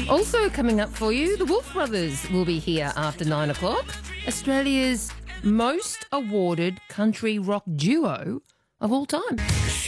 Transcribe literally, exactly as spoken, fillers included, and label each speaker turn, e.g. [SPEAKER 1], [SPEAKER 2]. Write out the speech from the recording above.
[SPEAKER 1] Also coming up for you, the Wolf Brothers will be here after nine o'clock. Australia's most awarded country rock duo of all time.